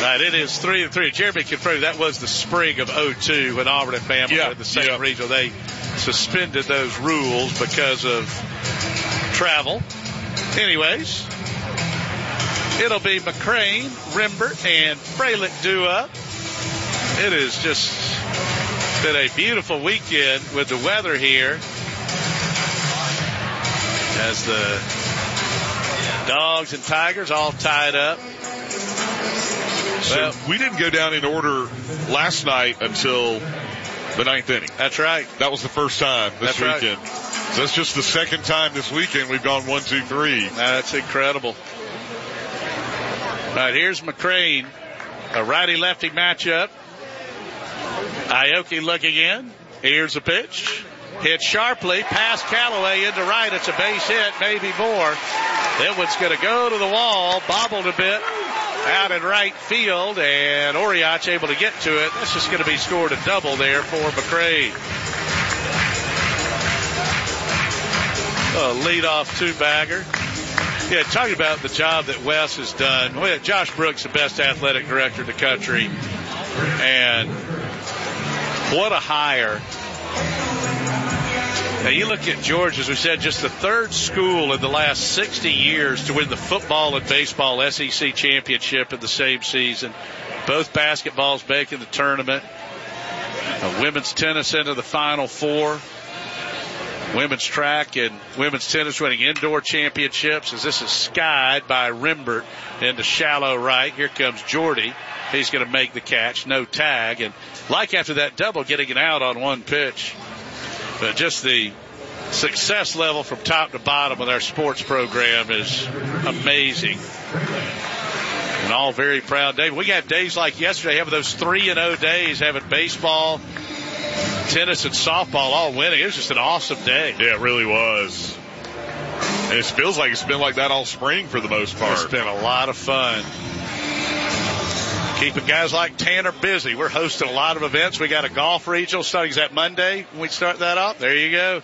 Right, it is 3-3. Jeremy confirmed that was the spring of 2002 when Auburn and Bama were in the same region. They suspended those rules because of travel. Anyways, it'll be McCrane, Rembert, and Freilich due up. It has just been a beautiful weekend with the weather here as the Dogs and Tigers all tied up. So we didn't go down in order last night until the ninth inning. That's right. That was the first time this weekend. Right. So that's just the second time this weekend we've gone 1, 2, 3. That's incredible. All right, here's McCrane. A righty-lefty matchup. Aoki looking in. Here's a pitch. Hit sharply. Past Callaway into right. It's a base hit, maybe more. That one's going to go to the wall. Bobbled a bit out in right field, and Oriach able to get to it. That's just going to be scored a double there for McCrane. A leadoff two-bagger. Yeah, talking about the job that Wes has done. Well, Josh Brooks, the best athletic director in the country, and what a hire. Now, you look at Georgia, as we said, just the third school in the last 60 years to win the football and baseball SEC championship in the same season. Both basketballs making the tournament. Women's tennis into the Final Four. Women's track and women's tennis winning indoor championships as this is skied by Rembert into shallow right. Here comes Jordy. He's going to make the catch. No tag. And like after that double, getting it out on one pitch. But just the success level from top to bottom with our sports program is amazing. And all very proud days. We got days like yesterday, having those 3-0 days, having baseball, tennis, and softball all winning. It was just an awesome day. Yeah, it really was. And it feels like it's been like that all spring for the most part. It's been a lot of fun. Keeping guys like Tanner busy. We're hosting a lot of events. We got a golf regional starting. Is that Monday when we start that off? There you go.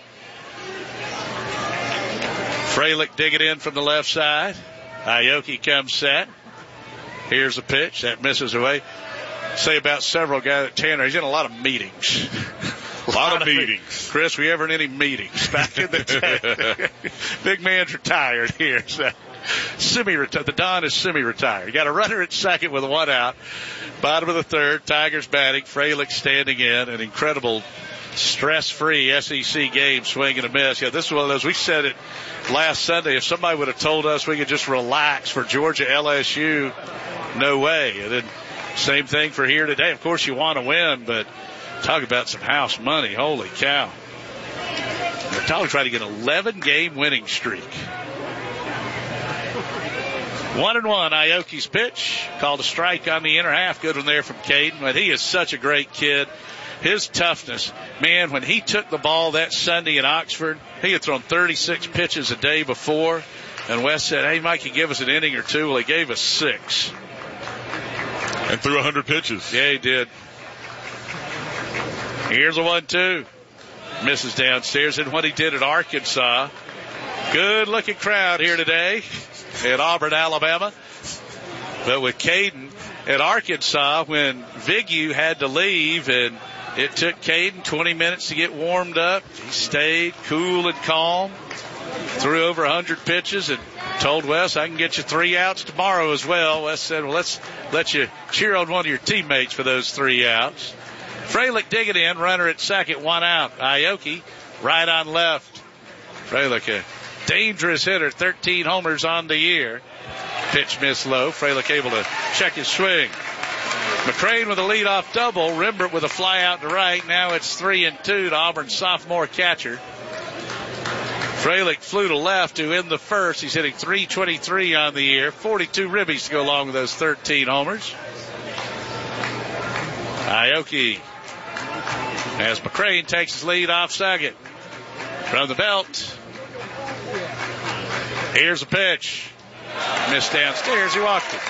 Freilich digging in from the left side. Aoki comes set. Here's a pitch. That misses away. Say about several guys at Tanner, he's in a lot of meetings. A lot of meetings. Chris, we ever in any meetings back in the day? Big man's retired here. So semi-retired. The Don is semi-retired. You got a runner at second with one out. Bottom of the third, Tigers batting. Freilich standing in. An incredible stress-free SEC game, swing and a miss. Yeah, this is one of those. We said it last Sunday. If somebody would have told us we could just relax for Georgia LSU, no way. And then same thing for here today. Of course, you want to win, but talk about some house money. Holy cow. They're talking trying to get an 11-game winning streak. 1-1, Aoki's pitch. Called a strike on the inner half. Good one there from Caden. But he is such a great kid. His toughness. Man, when he took the ball that Sunday in Oxford, he had thrown 36 pitches a day before. And Wes said, hey, Mike, you give us an inning or two. Well, he gave us 6. And threw 100 pitches. Yeah, he did. Here's a 1-2. Misses downstairs. And what he did at Arkansas. Good-looking crowd here today in Auburn, Alabama. But with Caden at Arkansas, when Vigu had to leave, and it took Caden 20 minutes to get warmed up, he stayed cool and calm. Threw over 100 pitches and told Wes, I can get you 3 outs tomorrow as well. Wes said, well, let's let you cheer on one of your teammates for those 3 outs. Freilich digging in, runner at second, 1 out. Aoki, right on left. Freilich, a dangerous hitter, 13 homers on the year. Pitch missed low. Freilich able to check his swing. McCrane with a leadoff double. Rembert with a fly out to right. Now it's 3-2 to Auburn's sophomore catcher. Freilich flew to left to end the first. He's hitting .323 on the year. 42 ribbies to go along with those 13 homers. Aoki, as McCrane takes his lead off second. From the belt. Here's a pitch. Missed downstairs. He walked it.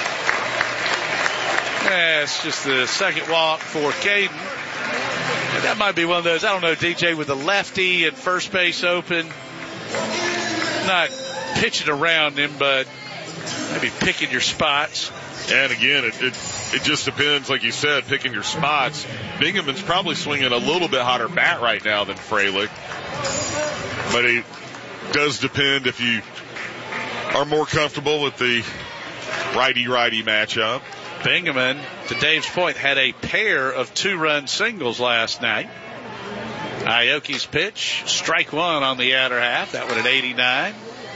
That's just the second walk for Caden. That might be one of those, I don't know, DJ, with the lefty and first base open. Not pitching around him, but maybe picking your spots. And again, it just depends, like you said, picking your spots. Binghamton's probably swinging a little bit hotter bat right now than Freilich. But it does depend if you are more comfortable with the righty-righty matchup. Bingaman, to Dave's point, had a pair of 2-run singles last night. Aoki's pitch, strike one on the outer half. That one at 89.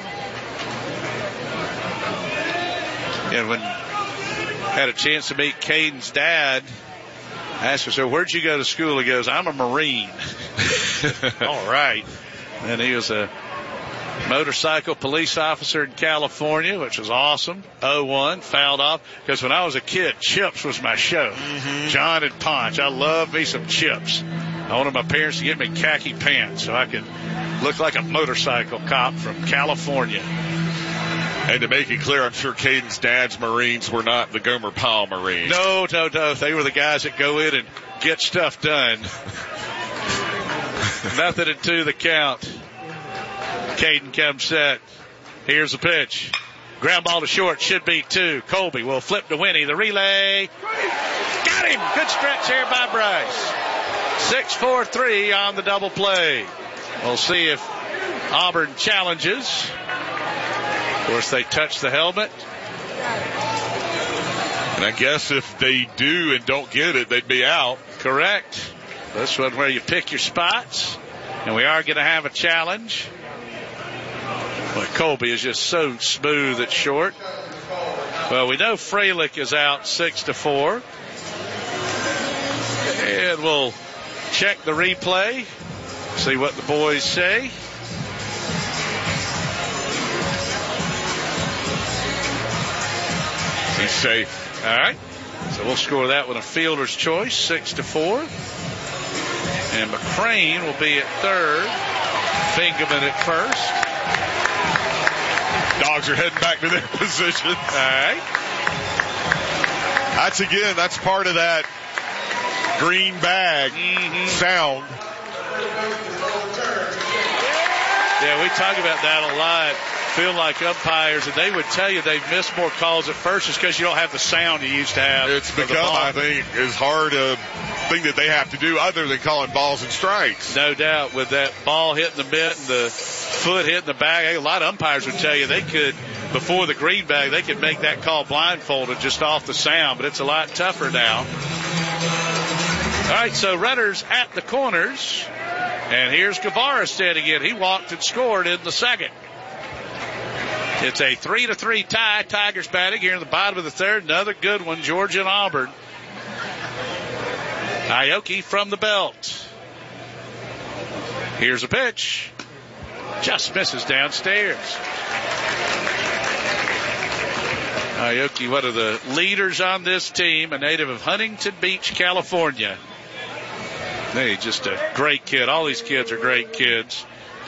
And when had a chance to meet Caden's dad, I asked him, so where'd you go to school? He goes, I'm a Marine. All right. And he was a motorcycle police officer in California, which was awesome. 0-1, fouled off. Because when I was a kid, Chips was my show. Mm-hmm. John and Ponch. I loved me some Chips. I wanted my parents to get me khaki pants so I could look like a motorcycle cop from California. And to make it clear, I'm sure Caden's dad's Marines were not the Gomer Pyle Marines. No. They were the guys that go in and get stuff done. Nothing in 2 the count. Caden comes set. Here's the pitch. Ground ball to short. Should be 2. Colby will flip to Winnie. The relay. Got him. Good stretch here by Bryce. 6-4-3 on the double play. We'll see if Auburn challenges. Of course, they touch the helmet. And I guess if they do and don't get it, they'd be out. Correct. This one where you pick your spots. And we are going to have a challenge. But Colby is just so smooth at short. Well, we know Freilich is out 6-4. And we'll check the replay. See what the boys say. He's safe. All right. So we'll score that one a fielder's choice, 6-4. And McCrane will be at third. Bingaman at first. Dogs are heading back to their positions. All right. That's part of that green bag sound. Yeah, we talk about that a lot. Feel like umpires, and they would tell you they've missed more calls at first just because you don't have the sound you used to have. It's become, I think, as hard a thing that they have to do other than calling balls and strikes. No doubt. With that ball hitting the mitt and the foot hitting the bag, a lot of umpires would tell you they could, before the green bag, they could make that call blindfolded just off the sound, but it's a lot tougher now. All right, so runners at the corners, and here's Guevara standing in. He walked and scored in the second. It's a 3-3 tie. Tigers batting here in the bottom of the third. Another good one, Georgia and Auburn. Aoki from the belt. Here's a pitch. Just misses downstairs. Aoki, one of the leaders on this team, a native of Huntington Beach, California. Hey, just a great kid. All these kids are great kids.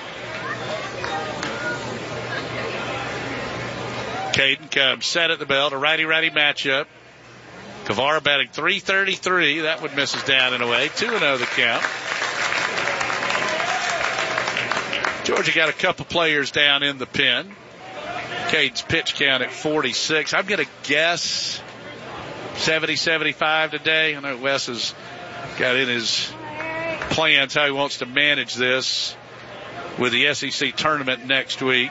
Caden comes set at the belt, a righty-righty matchup. Guevara batting .333. That one misses down and away. 2-0 the count. Georgia got a couple players down in the pen. Caden's pitch count at 46. I'm going to guess 70-75 today. I know Wes has got in his plans how he wants to manage this with the SEC tournament next week.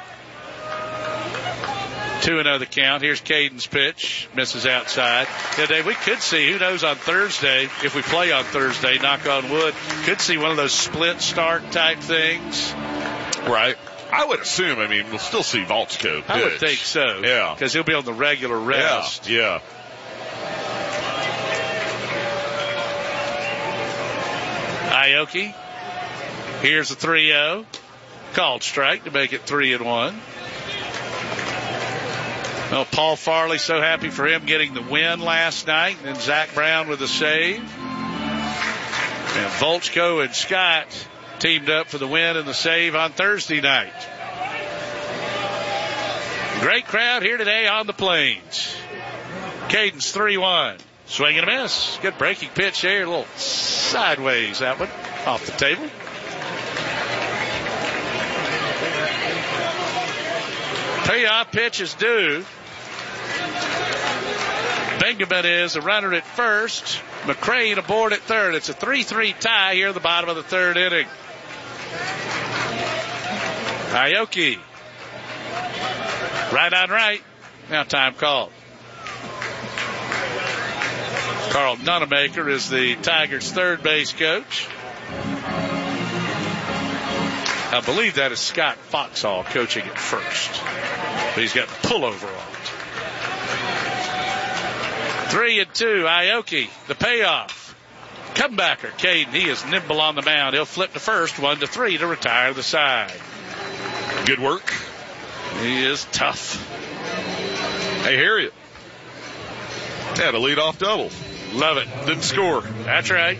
2-0 the count. Here's Caden's pitch. Misses outside. Yeah, Dave, we could see, who knows, on Thursday, if we play on Thursday, knock on wood, could see one of those split start type things. Right. I would assume, we'll still see Volchko pitch. I would think so. Yeah. Because he'll be on the regular rest. Yeah. Aoki. Here's the 3-0. Called strike to make it 3-1. Well, Paul Farley, so happy for him getting the win last night. And Zach Brown with the save. And Volchko and Scott teamed up for the win and the save on Thursday night. Great crowd here today on the Plains. Caden's 3-1. Swing and a miss. Good breaking pitch there. A little sideways, that one, off the table. Payoff pitch is due. Engelman is the runner at first. McCrane aboard at third. It's a 3-3 tie here at the bottom of the third inning. Aoki. Right on right. Now time called. Carl Nunemaker is the Tigers' third base coach. I believe that is Scott Foxhall coaching at first. But he's got the pullover on it. 3-2, Aoki, the payoff. Comebacker, Caden, he is nimble on the mound. He'll flip to first, 1-3 to retire the side. Good work. He is tough. Hey, Harriet. Had a leadoff double. Love it. Didn't score. That's right.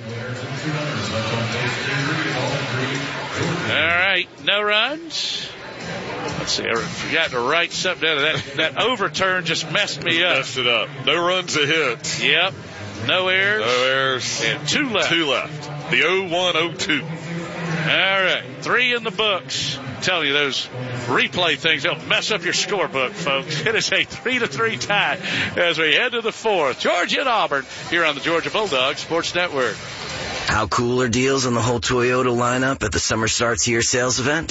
All right, no runs. Let's see, I forgot to write something down. That overturn just messed me up. Messed it up. No runs, a hit. Yep. No errors. No errors. And 2 left. 2 left. The 0-1-0-2. All right, 3 in the books. I'm telling you, those replay things, they'll mess up your scorebook, folks. It is a 3-3 tie as we head to the 4th. Georgia and Auburn here on the Georgia Bulldogs Sports Network. How cool are deals on the whole Toyota lineup at the Summer Starts Here sales event?